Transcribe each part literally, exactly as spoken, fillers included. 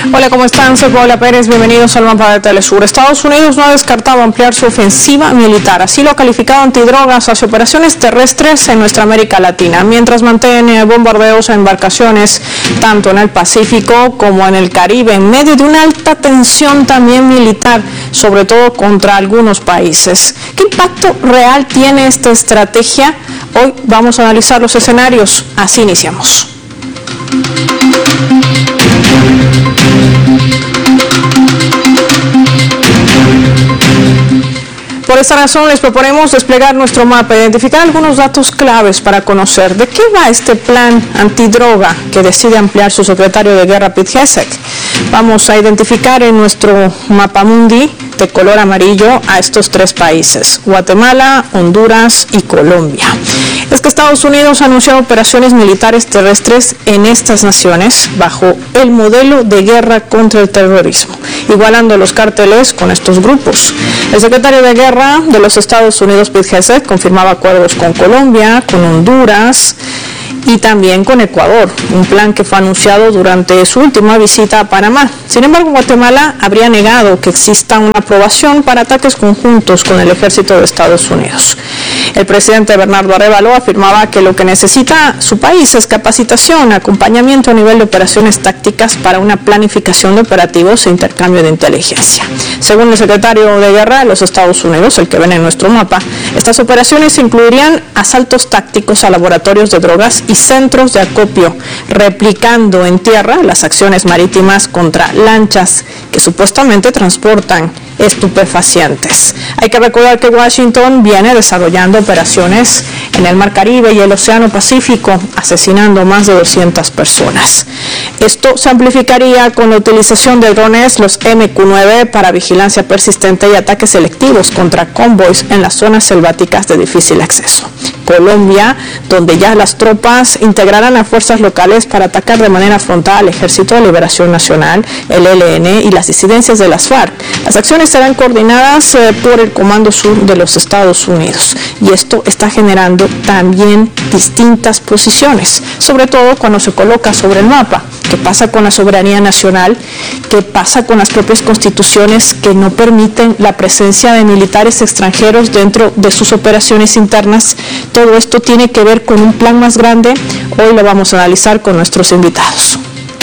Hola, ¿cómo están? Soy Paula Pérez, bienvenidos al mapa de Telesur. Estados Unidos no ha descartado ampliar su ofensiva militar, así lo ha calificado antidrogas hacia operaciones terrestres en nuestra América Latina, mientras mantiene bombardeos a embarcaciones tanto en el Pacífico como en el Caribe, en medio de una alta tensión también militar, sobre todo contra algunos países. ¿Qué impacto real tiene esta estrategia? Hoy vamos a analizar los escenarios, así iniciamos. Por esta razón les proponemos desplegar nuestro mapa, identificar algunos datos claves para conocer de qué va este plan antidroga que decide ampliar su secretario de Guerra, Pete Hegseth. Vamos a identificar en nuestro mapa mundi de color amarillo a estos tres países: Guatemala, Honduras y Colombia. Es que Estados Unidos ha anunciado operaciones militares terrestres en estas naciones bajo el modelo de guerra contra el terrorismo, igualando los cárteles con estos grupos. El secretario de Guerra de los Estados Unidos, Pete Hegseth, confirmaba acuerdos con Colombia, con Honduras y también con Ecuador, un plan que fue anunciado durante su última visita a Panamá. Sin embargo, Guatemala habría negado que exista una aprobación para ataques conjuntos con el ejército de Estados Unidos. El presidente Bernardo Arévalo afirmaba que lo que necesita su país es capacitación, acompañamiento a nivel de operaciones tácticas para una planificación de operativos e intercambio de inteligencia. Según el secretario de Guerra de los Estados Unidos, el que ven en nuestro mapa, estas operaciones incluirían asaltos tácticos a laboratorios de drogas y centros de acopio, replicando en tierra las acciones marítimas contra lanchas que supuestamente transportan estupefacientes. Hay que recordar que Washington viene desarrollando operaciones en el Mar Caribe y el Océano Pacífico, asesinando más de doscientas personas. Esto se amplificaría con la utilización de drones, los M Q nueve, para vigilancia persistente y ataques selectivos contra convoys en las zonas selváticas de difícil acceso. Colombia, donde ya las tropas integrarán a fuerzas locales para atacar de manera frontal al Ejército de Liberación Nacional, el E L N, y las disidencias de las FARC. Las acciones serán coordinadas eh, por el Comando Sur de los Estados Unidos, y esto está generando también distintas posiciones, sobre todo cuando se coloca sobre el mapa. ¿Qué pasa con la soberanía nacional? ¿Qué pasa con las propias constituciones que no permiten la presencia de militares extranjeros dentro de sus operaciones internas? Todo esto tiene que ver con un plan más grande. Hoy lo vamos a analizar con nuestros invitados.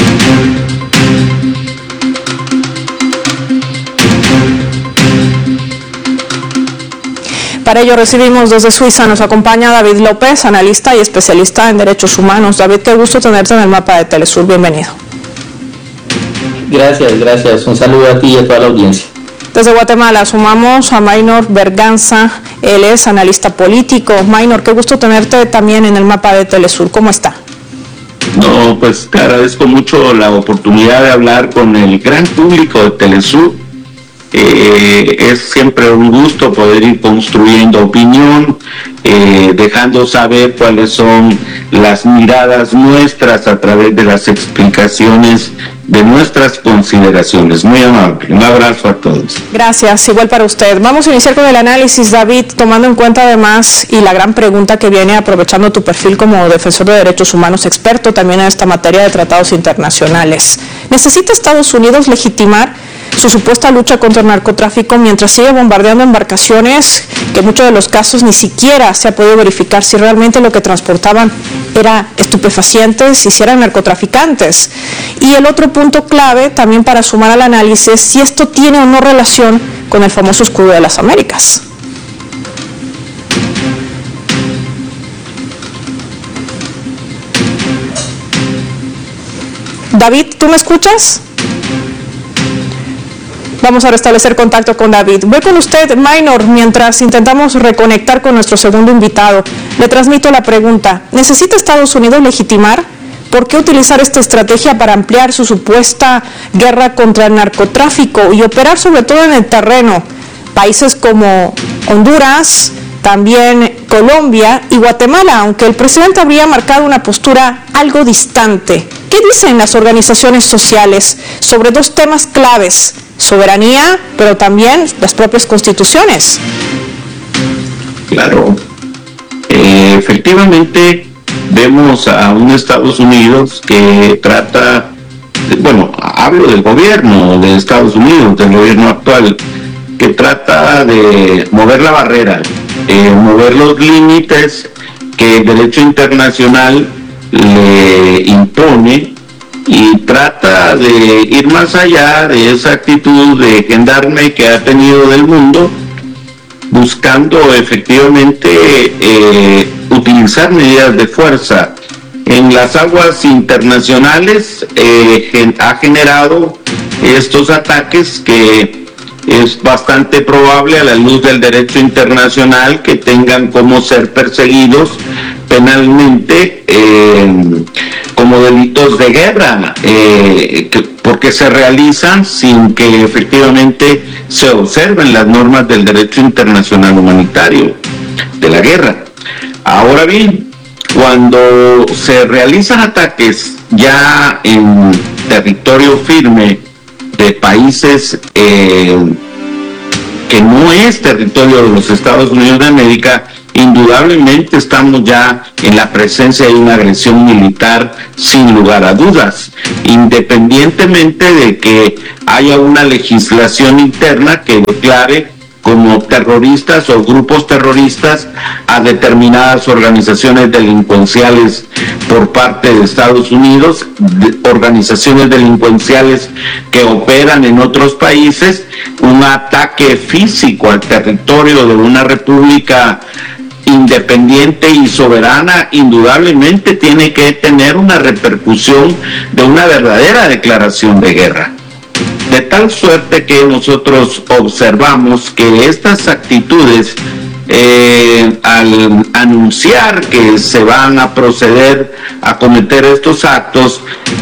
Para ello recibimos desde Suiza, nos acompaña David López, analista y especialista en derechos humanos. David, qué gusto tenerte en el mapa de Telesur, bienvenido. Gracias, gracias. Un saludo a ti y a toda la audiencia. Desde Guatemala sumamos a Maynor Berganza, él es analista político. Maynor, qué gusto tenerte también en el mapa de Telesur, ¿cómo está? No, pues te agradezco mucho la oportunidad de hablar con el gran público de Telesur. Eh, es siempre un gusto poder ir construyendo opinión, eh, dejando saber cuáles son las miradas nuestras a través de las explicaciones de nuestras consideraciones. Muy amable, un abrazo a todos. Gracias, igual para usted. Vamos a iniciar con el análisis, David, tomando en cuenta además y la gran pregunta que viene aprovechando tu perfil como defensor de derechos humanos, experto también en esta materia de tratados internacionales. ¿Necesita Estados Unidos legitimar su supuesta lucha contra el narcotráfico mientras sigue bombardeando embarcaciones que en muchos de los casos ni siquiera se ha podido verificar si realmente lo que transportaban era estupefacientes y si eran narcotraficantes? Y el otro punto clave también para sumar al análisis, si esto tiene o no relación con el famoso escudo de las Américas. David, ¿tú me escuchas? Vamos a restablecer contacto con David. Voy con usted, Maynor, mientras intentamos reconectar con nuestro segundo invitado. Le transmito la pregunta: ¿necesita Estados Unidos legitimar? ¿Por qué utilizar esta estrategia para ampliar su supuesta guerra contra el narcotráfico y operar sobre todo en el terreno? Países como Honduras, también Colombia y Guatemala, aunque el presidente habría marcado una postura algo distante. ¿Qué dicen las organizaciones sociales sobre dos temas claves? Soberanía, pero también las propias constituciones. Claro, eh, efectivamente vemos a un Estados Unidos que trata bueno, hablo del gobierno de Estados Unidos, del gobierno actual, que trata de mover la barrera, eh, mover los límites que el derecho internacional le impone, y trata de ir más allá de esa actitud de gendarme que ha tenido del mundo, buscando efectivamente eh, utilizar medidas de fuerza. En las aguas internacionales eh, gen- ha generado estos ataques que es bastante probable, a la luz del derecho internacional, que tengan como ser perseguidos penalmente eh, como delitos de guerra, eh, que, porque se realizan sin que efectivamente se observen las normas del derecho internacional humanitario de la guerra. Ahora bien, cuando se realizan ataques ya en territorio firme de países eh, que no es territorio de los Estados Unidos de América, indudablemente estamos ya en la presencia de una agresión militar sin lugar a dudas, independientemente de que haya una legislación interna que declare como terroristas o grupos terroristas a determinadas organizaciones delincuenciales por parte de Estados Unidos, de organizaciones delincuenciales que operan en otros países. Un ataque físico al territorio de una república independiente y soberana indudablemente tiene que tener una repercusión de una verdadera declaración de guerra. De tal suerte que nosotros observamos que estas actitudes, eh, al anunciar que se van a proceder a cometer estos actos,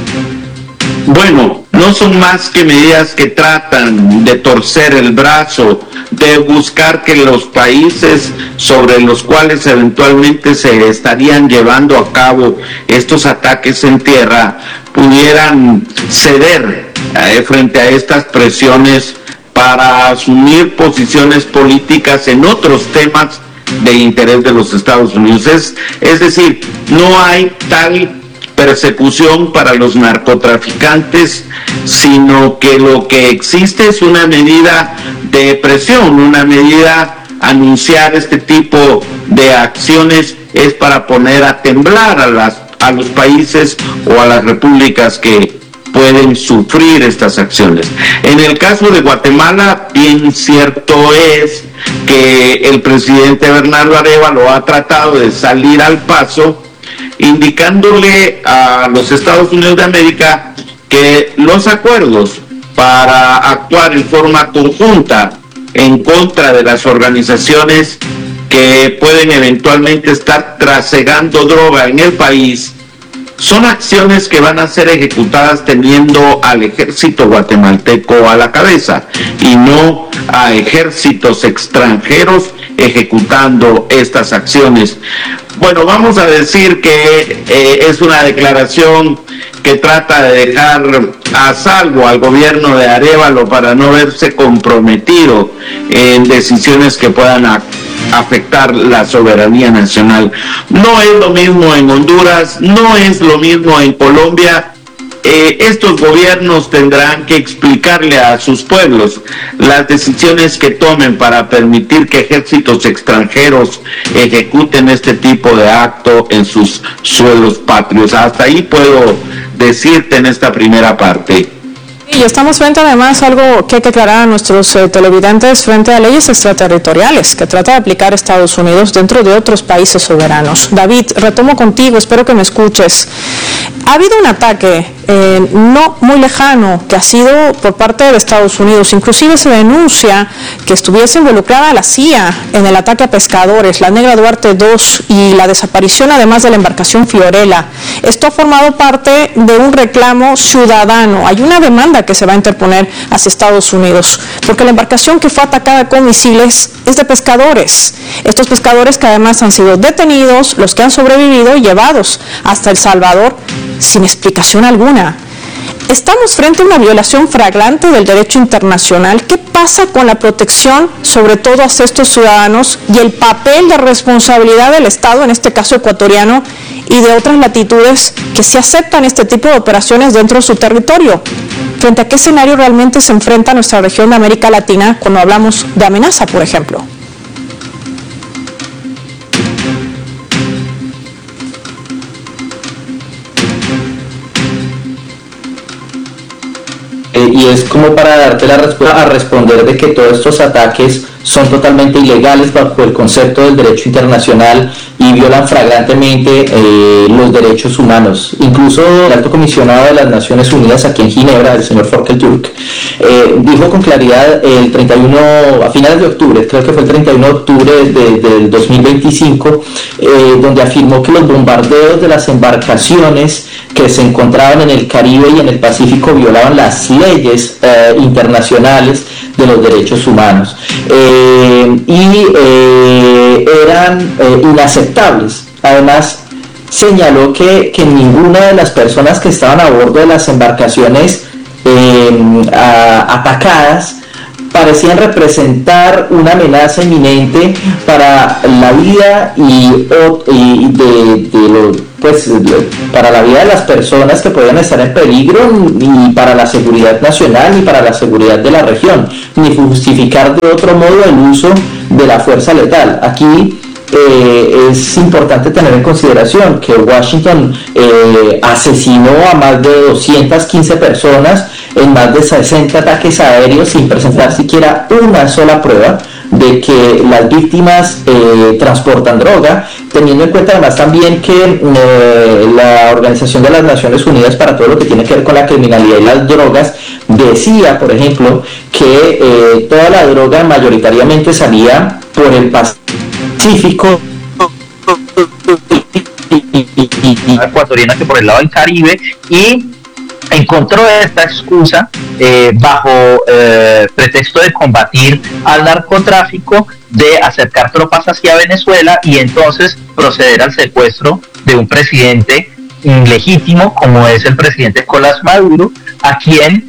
bueno, no son más que medidas que tratan de torcer el brazo, de buscar que los países sobre los cuales eventualmente se estarían llevando a cabo estos ataques en tierra pudieran ceder eh, frente a estas presiones para asumir posiciones políticas en otros temas de interés de los Estados Unidos. Es, es decir, no hay tal persecución para los narcotraficantes, sino que lo que existe es una medida de presión, una medida. Anunciar este tipo de acciones es para poner a temblar a, las, a los países o a las repúblicas que pueden sufrir estas acciones. En el caso de Guatemala, bien cierto es que el presidente Bernardo Arévalo ha tratado de salir al paso, indicándole a los Estados Unidos de América que los acuerdos para actuar en forma conjunta en contra de las organizaciones que pueden eventualmente estar trasegando droga en el país son acciones que van a ser ejecutadas teniendo al ejército guatemalteco a la cabeza y no a ejércitos extranjeros ejecutando estas acciones. Bueno, vamos a decir que eh, es una declaración que trata de dejar a salvo al gobierno de Arévalo para no verse comprometido en decisiones que puedan a, afectar la soberanía nacional. No es lo mismo en Honduras, no es lo mismo en Colombia. Eh, estos gobiernos tendrán que explicarle a sus pueblos las decisiones que tomen para permitir que ejércitos extranjeros ejecuten este tipo de acto en sus suelos patrios. Hasta ahí puedo decirte en esta primera parte. Y estamos frente además a algo que hay que aclarar a nuestros eh, televidentes frente a leyes extraterritoriales que trata de aplicar Estados Unidos dentro de otros países soberanos. David, retomo contigo, espero que me escuches. Ha habido un ataque eh, no muy lejano que ha sido por parte de Estados Unidos. Inclusive se denuncia que estuviese involucrada la C I A en el ataque a pescadores, la Negra Duarte dos y la desaparición además de la embarcación Fiorella. Esto ha formado parte de un reclamo ciudadano. Hay una demanda que se va a interponer hacia Estados Unidos porque la embarcación que fue atacada con misiles es de pescadores. Estos pescadores que además han sido detenidos, los que han sobrevivido, llevados hasta El Salvador sin explicación alguna. Estamos frente a una violación flagrante del derecho internacional. ¿Qué pasa con la protección, sobre todo a estos ciudadanos, y el papel de responsabilidad del Estado, en este caso ecuatoriano, y de otras latitudes que se aceptan este tipo de operaciones dentro de su territorio? ¿Frente a qué escenario realmente se enfrenta nuestra región de América Latina cuando hablamos de amenaza, por ejemplo? Eh, y es como para darte la respuesta a responder de que todos estos ataques son totalmente ilegales bajo el concepto del derecho internacional y violan flagrantemente eh, los derechos humanos. Incluso el alto comisionado de las Naciones Unidas aquí en Ginebra, el señor Volker Türk, eh, dijo con claridad el treinta y uno, a finales de octubre, creo que fue el treinta y uno de octubre de, del dos mil veinticinco, eh, donde afirmó que los bombardeos de las embarcaciones que se encontraban en el Caribe y en el Pacífico violaban las leyes eh, internacionales de los derechos humanos eh, y eh, eran eh, inaceptables. Además, señaló que, que ninguna de las personas que estaban a bordo de las embarcaciones eh, a, atacadas parecían representar una amenaza inminente para la vida y, y de, de los pues para la vida de las personas que podían estar en peligro, ni para la seguridad nacional, ni para la seguridad de la región, ni justificar de otro modo el uso de la fuerza letal. Aquí eh, es importante tener en consideración que Washington eh, asesinó a más de doscientas quince personas en más de sesenta ataques aéreos sin presentar siquiera una sola prueba de que las víctimas eh, transportan droga, teniendo en cuenta además también que eh, la Organización de las Naciones Unidas para todo lo que tiene que ver con la criminalidad y las drogas decía, por ejemplo, que eh, toda la droga mayoritariamente salía por el Pacífico ecuatoriana que por el lado del Caribe, y encontró esta excusa eh, bajo eh, pretexto de combatir al narcotráfico, de acercar tropas hacia Venezuela y entonces proceder al secuestro de un presidente ilegítimo como es el presidente Nicolás Maduro, a quien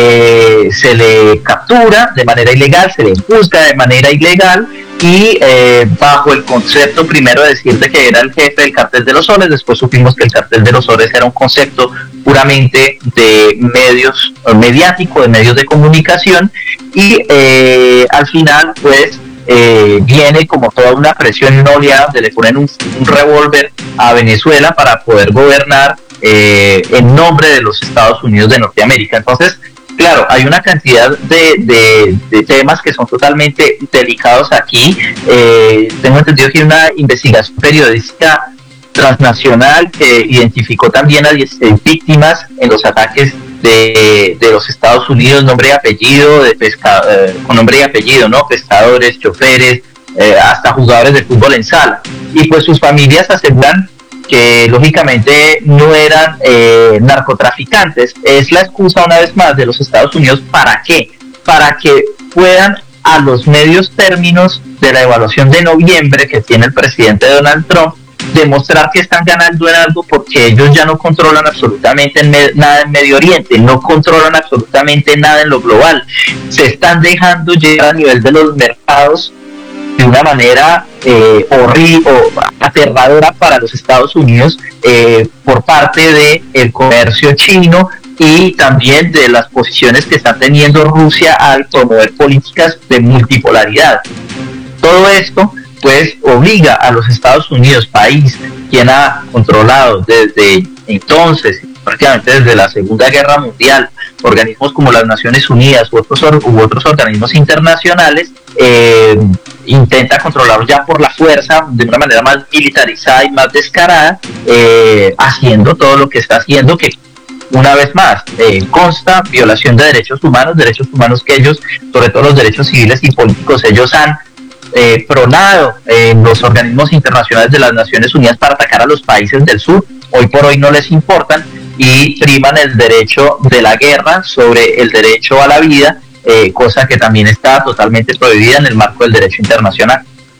eh, se le captura de manera ilegal, se le juzga de manera ilegal y eh, bajo el concepto primero de decirte que era el jefe del cartel de los soles, después supimos que el cartel de los soles era un concepto puramente de medios mediático, de medios de comunicación, y eh, al final pues eh, viene como toda una presión en una oleada donde le ponen un, un revólver a Venezuela para poder gobernar eh, en nombre de los Estados Unidos de Norteamérica. Entonces, claro, hay una cantidad de, de, de temas que son totalmente delicados aquí. Eh, tengo entendido que hay una investigación periodística transnacional que identificó también a dieciséis víctimas en los ataques de, de los Estados Unidos, nombre y apellido, de pesca, eh, con nombre y apellido, ¿no? Pescadores, choferes, eh, hasta jugadores de fútbol en sala. Y pues sus familias aseguran que lógicamente no eran eh, narcotraficantes. Es la excusa una vez más de los Estados Unidos. ¿Para qué? Para que puedan, a los medios términos de la evaluación de noviembre que tiene el presidente Donald Trump, demostrar que están ganando en algo, porque ellos ya no controlan absolutamente en me- nada en Medio Oriente, no controlan absolutamente nada en lo global, se están dejando llegar a nivel de los mercados de una manera eh, horrible o aterradora para los Estados Unidos eh, por parte del comercio chino y también de las posiciones que está teniendo Rusia al promover políticas de multipolaridad. Todo esto pues obliga a los Estados Unidos, país quien ha controlado desde entonces, prácticamente desde la Segunda Guerra Mundial, organismos como las Naciones Unidas u otros, u otros organismos internacionales, eh, intenta controlarlos ya por la fuerza, de una manera más militarizada y más descarada, eh, haciendo todo lo que está haciendo, que una vez más eh, consta violación de derechos humanos, derechos humanos que ellos, sobre todo los derechos civiles y políticos, ellos han Eh, pronado en eh, los organismos internacionales de las Naciones Unidas para atacar a los países del sur. Hoy por hoy no les importan y priman el derecho de la guerra sobre el derecho a la vida, eh, cosa que también está totalmente prohibida en el marco del derecho internacional.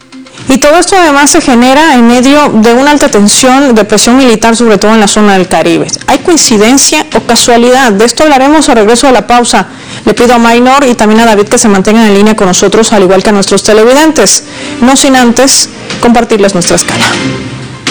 Y todo esto además se genera en medio de una alta tensión, de presión militar, sobre todo en la zona del Caribe. ¿Hay coincidencia o casualidad? De esto hablaremos al regreso de la pausa. Le pido a Maynor y también a David que se mantengan en línea con nosotros, al igual que a nuestros televidentes. No sin antes compartirles nuestra escala.